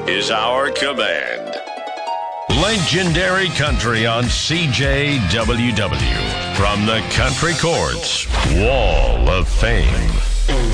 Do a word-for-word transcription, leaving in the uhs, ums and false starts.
is our command. Legendary Country on C J W W. From the Country Courts Wall of Fame.